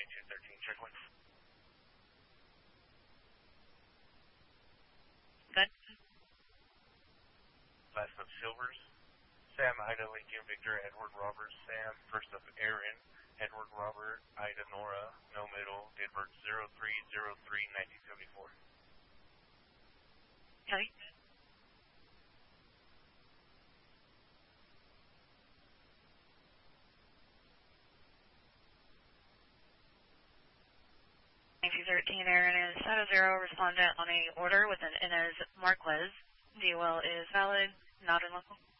2213, check one. Good. Last up, Silvers. Sam, Ida, Lincoln, Victor, Edward, Robert, Sam. First up, Aaron, Edward, Robert, Ida, Nora, no middle, date of birth 03/03/1974. Copy. Aaron is Shadow Zero, respondent on a order with an Inez Marquez. DOL is valid, not in local.